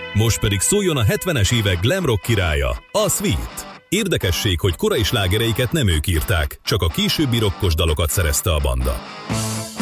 Most pedig szóljon a 70-es évek glam rock királya, a Sweet. Érdekesség, hogy korai slágereiket nem ők írták, csak a későbbi rokkos dalokat szerezte a banda.